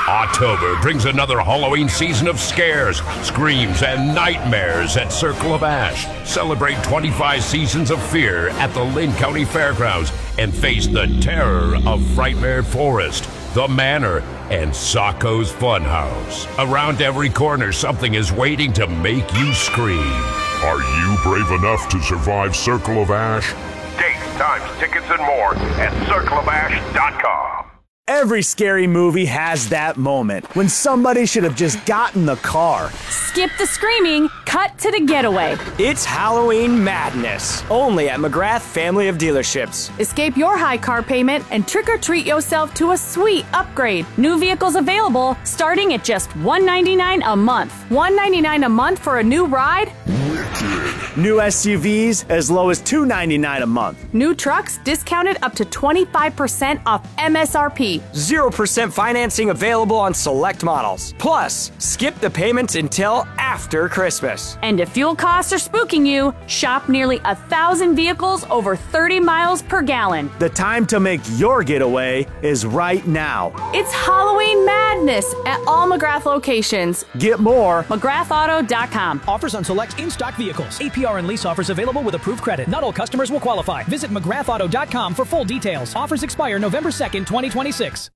October brings another Halloween season of scares, screams, and nightmares at Circle of Ash. Celebrate 25 seasons of fear at the Lynn County Fairgrounds and face the terror of Frightmare Forest, The Manor, and Sacco's Funhouse. Around every corner, something is waiting to make you scream. Are you brave enough to survive Circle of Ash? Dates, times, tickets, and more at circleofash.com. Every scary movie has that moment when somebody should have just gotten the car. Skip the screaming, cut to the getaway. It's Halloween madness, only at McGrath Family of Dealerships. Escape your high car payment and trick-or-treat yourself to a sweet upgrade. New vehicles available starting at just $199 a month. $199 a month for a new ride? New SUVs as low as $299 a month. New trucks discounted up to 25% off MSRP. 0% financing available on select models. Plus, skip the payments until after Christmas. And if fuel costs are spooking you, shop nearly 1,000 vehicles over 30 miles per gallon. The time to make your getaway is right now. It's Halloween madness at all McGrath locations. Get more. McGrathAuto.com. Offers on select in-stock vehicles. APR and lease offers available with approved credit. Not all customers will qualify. Visit McGrathAuto.com for full details. Offers expire November 2nd, 2026.